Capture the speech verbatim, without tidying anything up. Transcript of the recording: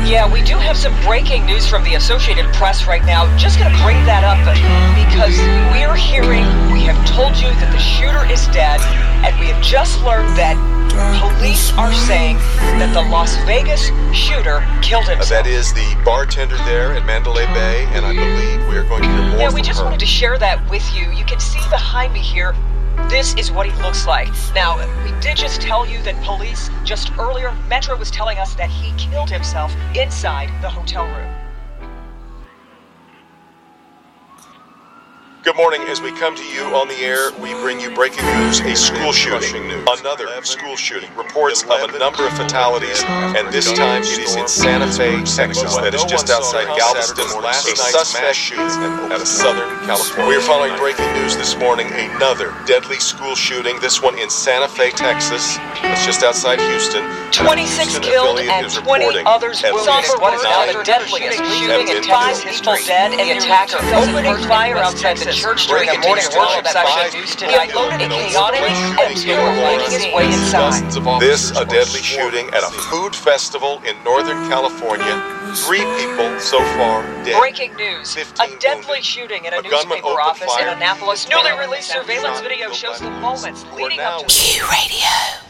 Yeah, we do have some breaking news from the Associated Press right now. Just going to bring that up because we're hearing, we have told you that the shooter is dead, and we have just learned that police are saying that the Las Vegas shooter killed himself. Uh, that is the bartender there at Mandalay Bay, and I believe we are going to hear more Yeah, we from just her. wanted to share that with you. You can see behind me here, this is what he looks like. Now, we did just tell you that police, just earlier, Metro was telling us that he killed himself inside the hotel room. Good morning. As we come to you on the air, we bring you breaking news, a school shooting, another school shooting. Reports of a number of fatalities, and this time it is in Santa Fe, Texas, that is just outside Galveston. A suspect shooting out of Southern California. We are following breaking news this morning, another deadly school shooting, this one in Santa Fe, Texas. That's just outside Houston. twenty-six killed and twenty others wounded. What is now the deadliest shooting in five people dead, and the attacker opening fire outside the church during a morning worship session. He unloaded a chaotic and were making his way inside. This, a deadly shooting at a food festival in Northern California. Three people so far dead. Breaking news. A deadly shooting in a, a newspaper office in Annapolis. Newly released surveillance video shows the moments leading up to... Q Radio.